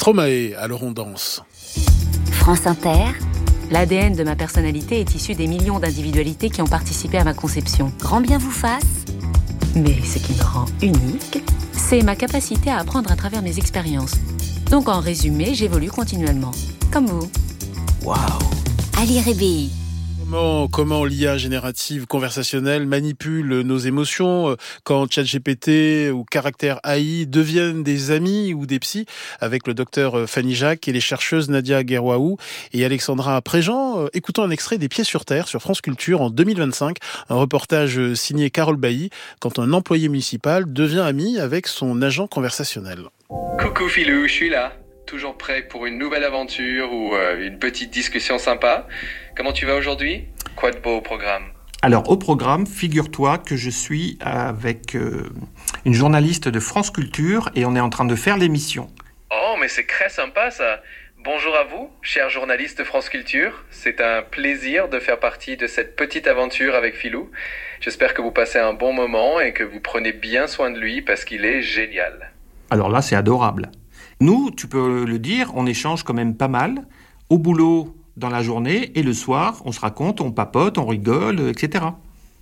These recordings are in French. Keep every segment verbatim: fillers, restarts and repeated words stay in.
Stromae, alors on danse. France Inter. L'A D N de ma personnalité est issu des millions d'individualités qui ont participé à ma conception. Grand bien vous fasse. Mais ce qui me rend unique, c'est ma capacité à apprendre à travers mes expériences. Donc en résumé, j'évolue continuellement. Comme vous. Waouh! Ali Rébéi. Comment, comment l'I A générative conversationnelle manipule nos émotions quand ChatGPT ou Caractère A I deviennent des amis ou des psys, avec le docteur Fanny Jacques et les chercheuses Nadia Guerwaou et Alexandra Préjean. Écoutons un extrait des Pieds sur Terre sur France Culture en deux mille vingt-cinq, un reportage signé Carole Bailly, quand un employé municipal devient ami avec son agent conversationnel. Coucou Philou, je suis là. Toujours prêt pour une nouvelle aventure ou euh, une petite discussion sympa. Comment tu vas aujourd'hui? Quoi de beau au programme? Alors au programme, figure-toi que je suis avec euh, une journaliste de France Culture et on est en train de faire l'émission. Oh mais c'est très sympa ça. Bonjour à vous, chers journalistes de France Culture. C'est un plaisir de faire partie de cette petite aventure avec Philou. J'espère que vous passez un bon moment et que vous prenez bien soin de lui parce qu'il est génial. Alors là, c'est adorable. Nous, tu peux le dire, on échange quand même pas mal. Au boulot, dans la journée, et le soir, on se raconte, on papote, on rigole, et cetera.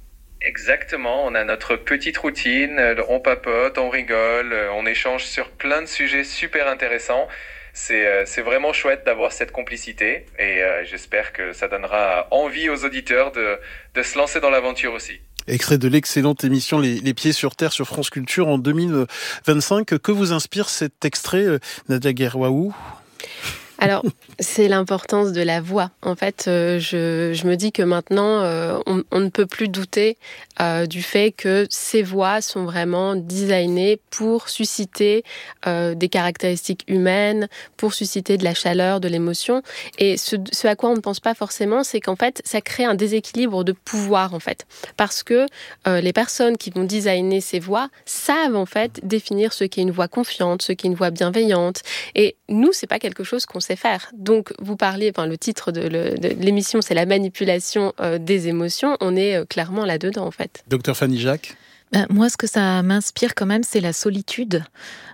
Exactement, on a notre petite routine, on papote, on rigole, on échange sur plein de sujets super intéressants. C'est, c'est vraiment chouette d'avoir cette complicité et euh, j'espère que ça donnera envie aux auditeurs de, de se lancer dans l'aventure aussi. Extrait de l'excellente émission Les, Les Pieds sur Terre sur France Culture en deux mille vingt-cinq. Que vous inspire cet extrait, Nadia Guerwaou ? Alors, c'est l'importance de la voix. En fait, euh, je, je me dis que maintenant, euh, on, on ne peut plus douter euh, du fait que ces voix sont vraiment designées pour susciter euh, des caractéristiques humaines, pour susciter de la chaleur, de l'émotion. Et ce, ce à quoi on ne pense pas forcément, c'est qu'en fait, ça crée un déséquilibre de pouvoir, en fait. Parce que euh, les personnes qui vont designer ces voix savent, en fait, définir ce qu'est une voix confiante, ce qu'est une voix bienveillante. Et nous, c'est pas quelque chose qu'on sait faire. Donc, vous parliez, enfin, le titre de, le, de l'émission, c'est la manipulation euh, des émotions. On est euh, clairement là-dedans, en fait. Docteur Fanny Jacques. Ben, moi, ce que ça m'inspire quand même, c'est la solitude.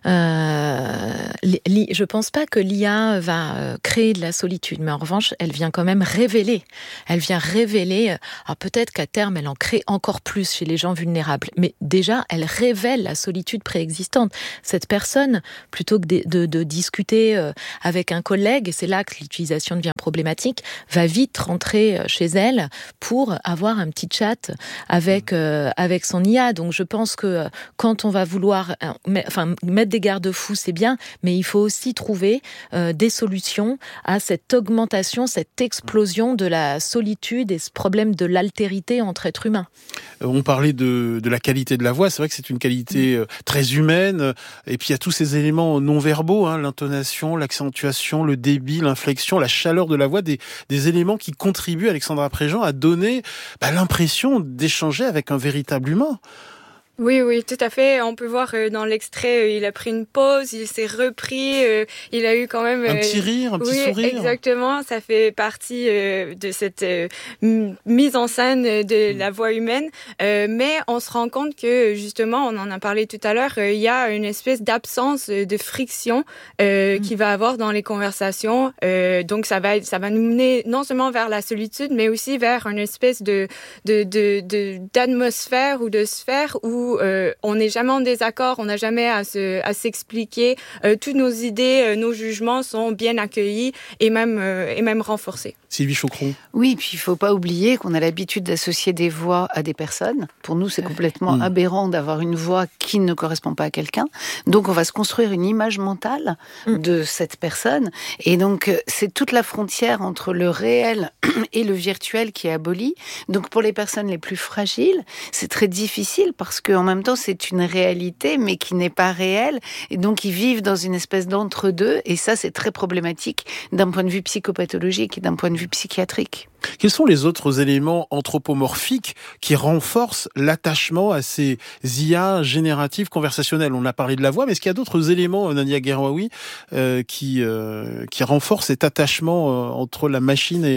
Euh, je pense pas que l'I A va créer de la solitude, mais en revanche, elle vient quand même révéler. Elle vient révéler, alors peut-être qu'à terme, elle en crée encore plus chez les gens vulnérables, mais déjà, elle révèle la solitude préexistante. Cette personne, plutôt que de, de, de discuter avec un collègue, et c'est là que l'utilisation devient problématique, va vite rentrer chez elle pour avoir un petit chat avec, euh, avec son I A. Donc, Donc je pense que quand on va vouloir enfin, mettre des garde-fous, c'est bien, mais il faut aussi trouver euh, des solutions à cette augmentation, cette explosion de la solitude et ce problème de l'altérité entre êtres humains. On parlait de, de la qualité de la voix, c'est vrai que c'est une qualité euh, très humaine, et puis il y a tous ces éléments non-verbaux, hein, l'intonation, l'accentuation, le débit, l'inflexion, la chaleur de la voix, des, des éléments qui contribuent, Alexandra Préjean, à donner bah, l'impression d'échanger avec un véritable humain. Oui, oui, tout à fait. On peut voir euh, dans l'extrait, euh, il a pris une pause, il s'est repris, euh, il a eu quand même... Euh, un petit rire, un petit oui, sourire. Exactement, ça fait partie euh, de cette euh, m- mise en scène de la voix humaine. Euh, mais on se rend compte que, justement, on en a parlé tout à l'heure, euh, il y a une espèce d'absence de friction euh, mm. qu'il va avoir dans les conversations. Euh, donc, ça va, ça va nous mener non seulement vers la solitude, mais aussi vers une espèce de, de, de, de, d'atmosphère ou de sphère où Euh, on n'est jamais en désaccord, on n'a jamais à, se, à s'expliquer. Euh, toutes nos idées, euh, nos jugements sont bien accueillis et même, euh, et même renforcés. Sylvie Chaucron. Oui, puis il ne faut pas oublier qu'on a l'habitude d'associer des voix à des personnes. Pour nous, c'est complètement mmh. aberrant d'avoir une voix qui ne correspond pas à quelqu'un. Donc, on va se construire une image mentale mmh. de cette personne. Et donc, c'est toute la frontière entre le réel et le virtuel qui est abolie. Donc, pour les personnes les plus fragiles, c'est très difficile parce qu'en même temps, c'est une réalité, mais qui n'est pas réelle. Et donc, ils vivent dans une espèce d'entre-deux. Et ça, c'est très problématique d'un point de vue psychopathologique et d'un point de vue psychiatrique. Quels sont les autres éléments anthropomorphiques qui renforcent l'attachement à ces I A génératives conversationnelles ? On a parlé de la voix, mais est-ce qu'il y a d'autres éléments, Nadia Guerwaou, euh, qui, euh, qui renforcent cet attachement euh, entre la machine et, et l'humain ?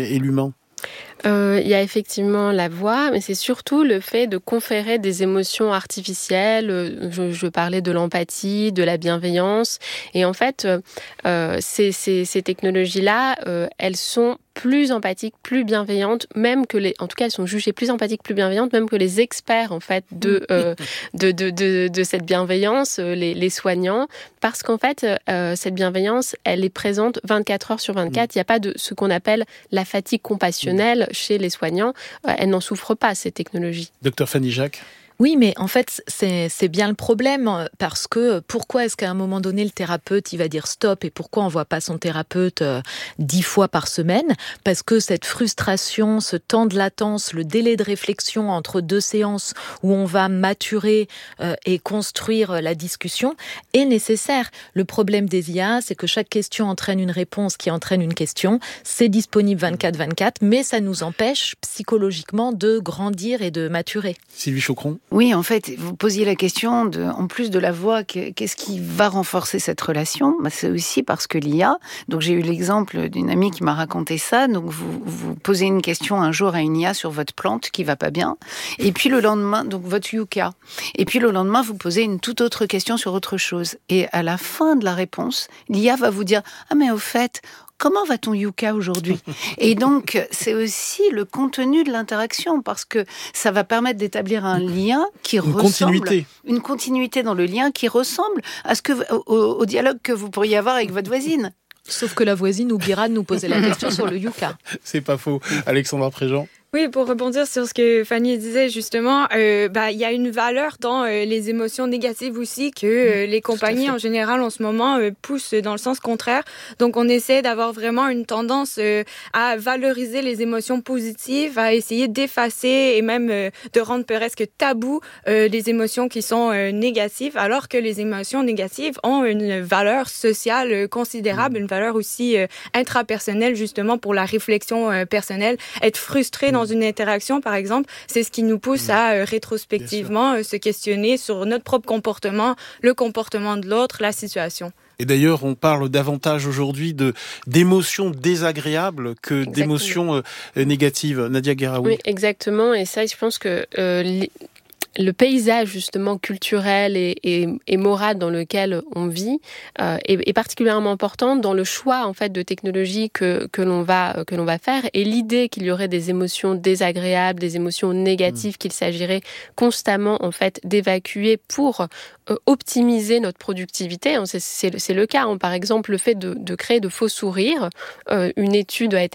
Euh, il y a effectivement la voix, mais c'est surtout le fait de conférer des émotions artificielles. Je, je parlais de l'empathie, de la bienveillance. Et en fait, euh, ces, ces, ces technologies-là, euh, elles sont plus empathiques, plus bienveillantes, même que les, en tout cas, elles sont jugées plus empathiques, plus bienveillantes, même que les experts en fait de euh, de, de, de de cette bienveillance, les, les soignants, parce qu'en fait, euh, cette bienveillance, elle est présente vingt-quatre heures sur vingt-quatre. Il n'y a pas de ce qu'on appelle la fatigue compassionnelle chez les soignants. Euh, elles n'en souffrent pas, ces technologies. Docteur Fanny Jacques. Oui, mais en fait, c'est, c'est bien le problème, parce que pourquoi est-ce qu'à un moment donné, le thérapeute, il va dire stop, et pourquoi on ne voit pas son thérapeute euh, dix fois par semaine? Parce que cette frustration, ce temps de latence, le délai de réflexion entre deux séances où on va maturer euh, et construire la discussion est nécessaire. Le problème des I A, c'est que chaque question entraîne une réponse qui entraîne une question. C'est disponible vingt-quatre vingt-quatre, mais ça nous empêche psychologiquement de grandir et de maturer. Sylvie Chaucron. Oui, en fait, vous posiez la question, de, en plus de la voix, qu'est-ce qui va renforcer cette relation? Bah, c'est aussi parce que l'I A, donc j'ai eu l'exemple d'une amie qui m'a raconté ça, donc vous, vous posez une question un jour à une I A sur votre plante qui va pas bien, et puis le lendemain, donc votre yucca, et puis le lendemain, vous posez une toute autre question sur autre chose. Et à la fin de la réponse, l'I A va vous dire « Ah mais au fait, comment va ton yucca aujourd'hui ?» Et donc, c'est aussi le contenu de l'interaction, parce que ça va permettre d'établir un lien qui une ressemble... Continuité. Une continuité dans le lien qui ressemble à ce que, au, au dialogue que vous pourriez avoir avec votre voisine. Sauf que la voisine oubliera de nous poser la question sur le yucca. C'est pas faux. Alexandra Préjean. Oui, pour rebondir sur ce que Fanny disait justement, euh, bah il y a une valeur dans euh, les émotions négatives aussi que euh, les compagnies en général en ce moment euh, poussent dans le sens contraire. Donc on essaie d'avoir vraiment une tendance euh, à valoriser les émotions positives, à essayer d'effacer et même euh, de rendre presque tabou euh, les émotions qui sont euh, négatives, alors que les émotions négatives ont une valeur sociale euh, considérable, une valeur aussi euh, intrapersonnelle justement pour la réflexion euh, personnelle. Être frustré dans dans une interaction, par exemple, c'est ce qui nous pousse mmh. à euh, rétrospectivement euh, se questionner sur notre propre comportement, le comportement de l'autre, la situation. Et d'ailleurs, on parle davantage aujourd'hui de, d'émotions désagréables que exactement. d'émotions euh, négatives. Nadia Guerraoui. Oui, exactement. Et ça, je pense que euh, les... le paysage justement culturel et, et, et moral dans lequel on vit euh, est, est particulièrement important dans le choix en fait de technologies que que l'on va que l'on va faire, et l'idée qu'il y aurait des émotions désagréables, des émotions négatives mmh. qu'il s'agirait constamment en fait d'évacuer pour euh, optimiser notre productivité. C'est, c'est, c'est le cas. Hein. Par exemple, le fait de, de créer de faux sourires. Euh, une étude a été